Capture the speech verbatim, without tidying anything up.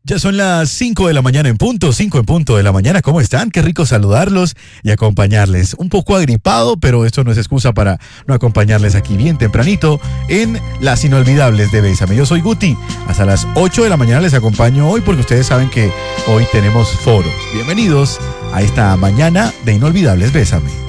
Ya son las cinco de la mañana en punto, cinco en punto de la mañana. ¿Cómo están? Qué rico saludarlos y acompañarles. Un poco agripado, pero esto no es excusa para no acompañarles aquí bien tempranito en Las Inolvidables de Bésame. Yo soy Guti. Hasta las ocho de la mañana les acompaño hoy porque ustedes saben que hoy tenemos foro. Bienvenidos a esta mañana de Inolvidables Bésame.